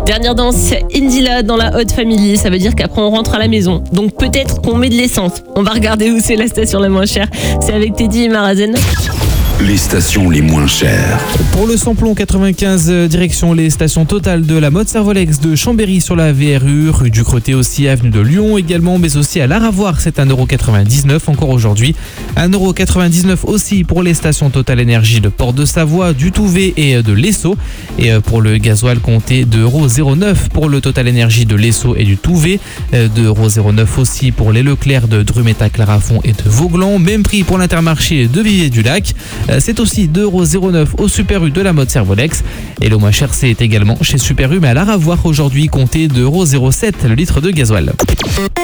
Dernière danse, Indila dans la Haute Family. Ça veut dire qu'après on rentre à la maison. Donc peut-être qu'on met de l'essence. On va regarder où c'est la station la moins chère. C'est avec Teddy et Marazen. Les stations les moins chères. Pour le samplon 95, direction les stations Total de la Motte Servolex de Chambéry sur la VRU, rue du Creté aussi, avenue de Lyon également, mais aussi à l'Aravoire, c'est 1,99€ encore aujourd'hui. 1,99€ aussi pour les stations Total Énergie de Port-de-Savoie, du Touvet et de l'Esso. Et pour le gasoil, comptez 2,09€ pour le Total Énergie de l'Esso et du Touvet. 2,09€ aussi pour les Leclerc de Drumeta, Clarafond et de Vauglan. Même prix pour l'Intermarché de Viviers-du-Lac. C'est aussi 2,09€ au Super U de la Motte Servolex. Et le moins cher, c'est également chez Super U, mais à l'Aravoire aujourd'hui, comptez 2,07€ le litre de gasoil.